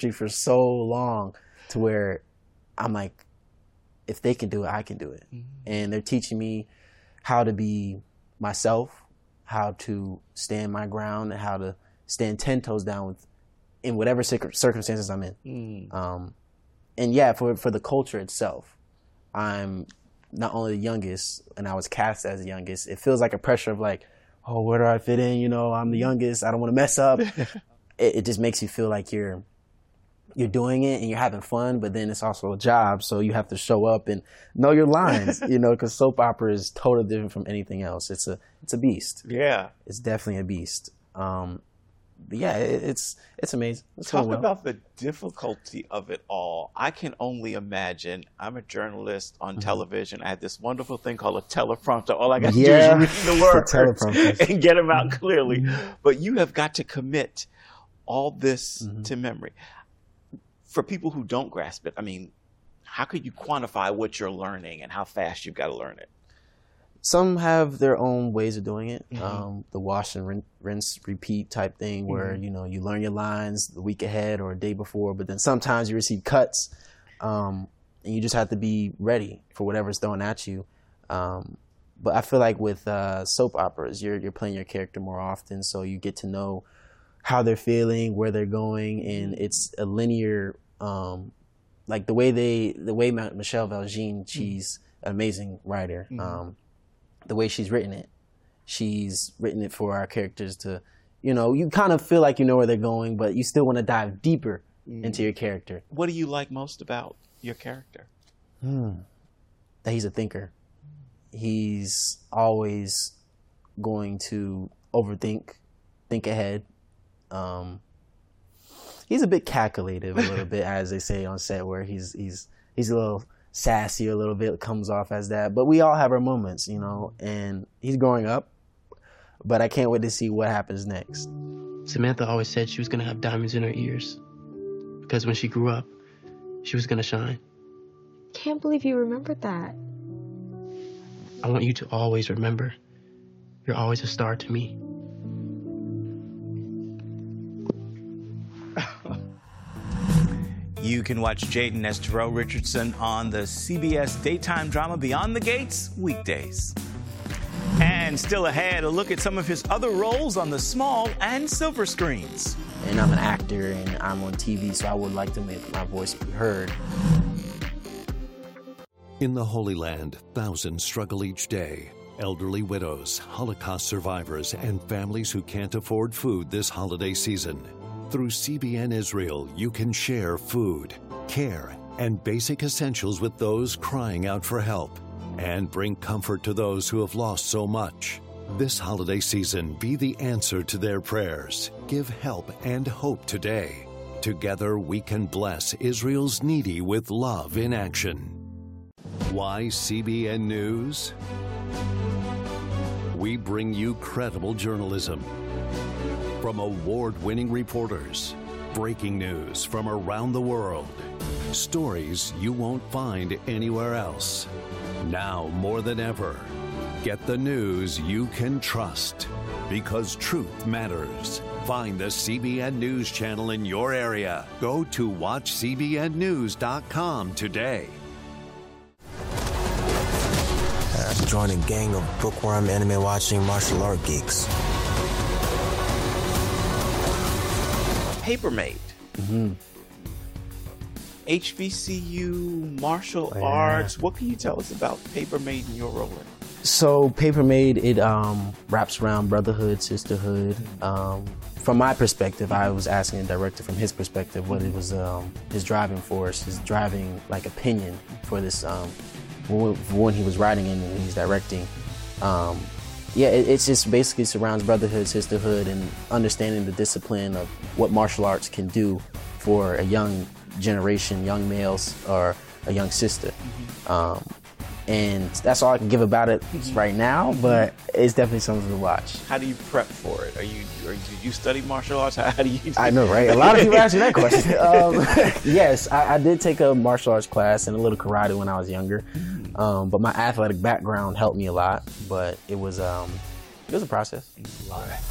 for so long to where I'm like, if they can do it, I can do it. And they're teaching me how to be myself, how to stand my ground, and how to stand 10 toes down in whatever circumstances I'm in. And yeah, for the culture itself, I'm not only the youngest, and I was cast as the youngest. It feels like a pressure of like, oh, where do I fit in? You know, I'm the youngest. I don't want to mess up. It just makes you feel like you're doing it and you're having fun, but then it's also a job, so you have to show up and know your lines, you know, because soap opera is totally different from anything else. It's a beast. Yeah. It's definitely a beast. But yeah, it's amazing. Talk about the difficulty of it all. I can only imagine. I'm a journalist on television. I had this wonderful thing called a teleprompter. All I got to do is read the words and get them out clearly. But you have got to commit all this to memory. For people who don't grasp it, I mean, how could you quantify what you're learning and how fast you've got to learn it? Some have their own ways of doing it. The wash and rinse, repeat type thing where, you know, you learn your lines the week ahead or a day before, but then sometimes you receive cuts and you just have to be ready for whatever's thrown at you. But I feel like with soap operas, you're playing your character more often, so you get to know how they're feeling, where they're going, and it's a linear, like the way Michelle Valjean, she's an amazing writer. The way she's written it for our characters to, you know, you kind of feel like you know where they're going, but you still want to dive deeper into your character. What do you like most about your character? That he's a thinker. He's always going to overthink, think ahead. He's a bit calculative, a little bit, as they say on set, where he's a little sassy, a little bit comes off as that. But we all have our moments, you know, and he's growing up. But I can't wait to see what happens next. Samantha always said she was going to have diamonds in her ears because when she grew up, she was going to shine. Can't believe you remembered that. I want you to always remember you're always a star to me. You can watch Jaden as Terrell Richardson on the CBS daytime drama Beyond the Gates weekdays. And still ahead, a look at some of his other roles on the small and silver screens. And I'm an actor and I'm on TV, so I would like to make my voice be heard. In the Holy Land, thousands struggle each day. Elderly widows, Holocaust survivors, and families who can't afford food this holiday season. Through CBN Israel, you can share food, care, and basic essentials with those crying out for help, and bring comfort to those who have lost so much. This holiday season, be the answer to their prayers. Give help and hope today. Together, we can bless Israel's needy with love in action. Why CBN News? We bring you credible journalism. From award-winning reporters, breaking news from around the world, stories you won't find anywhere else. Now more than ever, get the news you can trust, because truth matters. Find the CBN News channel in your area. Go to watchcbnnews.com today. I joined a gang of bookworm, anime-watching martial art geeks. Papermate. HBCU, martial arts. What can you tell us about Papermate and your role in it? So Papermate, it wraps around brotherhood, sisterhood. From my perspective, I was asking the director from his perspective what it was, his driving force, his driving like opinion for this, when he was writing and when he's directing. Yeah, it's just basically surrounds brotherhood, sisterhood, and understanding the discipline of what martial arts can do for a young generation, young males, or a young sister. And that's all I can give about it right now, but it's definitely something to watch. How do you prep for it? Did you study martial arts? How do you? I know, right? A lot of people ask me that question. Yes, I did take a martial arts class and a little karate when I was younger, but my athletic background helped me a lot. But it was a process.